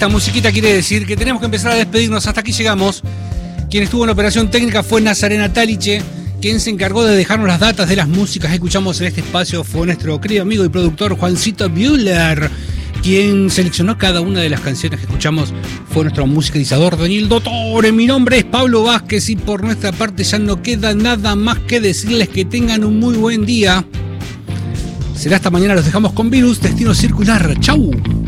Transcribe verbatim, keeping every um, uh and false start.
esta musiquita quiere decir que tenemos que empezar a despedirnos. Hasta aquí llegamos. Quien estuvo en la operación técnica fue Nazarena Taliche. Quien se encargó de dejarnos las datas de las músicas que escuchamos en este espacio fue nuestro querido amigo y productor Juancito Müller. Quien seleccionó cada una de las canciones que escuchamos fue nuestro musicalizador Daniel Dottore. Mi nombre es Pablo Vázquez y por nuestra parte ya no queda nada más que decirles que tengan un muy buen día. Será hasta mañana, los dejamos con Virus, Destino Circular. ¡Chau!